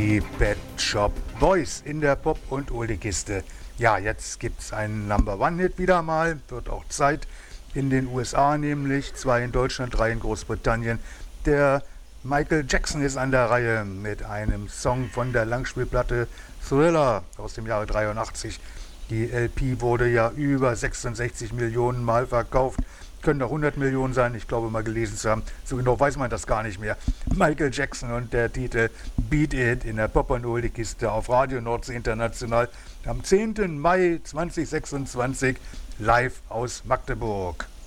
Die Pet Shop Boys in der Pop- und Oldie-Kiste. Ja, jetzt gibt's einen Number-One-Hit wieder mal. Wird auch Zeit. In den USA nämlich. 2 in Deutschland, 3 in Großbritannien. Der Michael Jackson ist an der Reihe mit einem Song von der Langspielplatte Thriller aus dem Jahre 83. Die LP wurde ja über 66 Millionen Mal verkauft. Können doch 100 Millionen sein, ich glaube mal gelesen zu haben. So genau weiß man das gar nicht mehr. Michael Jackson und der Titel Beat It in der Pop- und Oldie-Kiste auf Radio Nordsee International am 10. Mai 2026 live aus Magdeburg.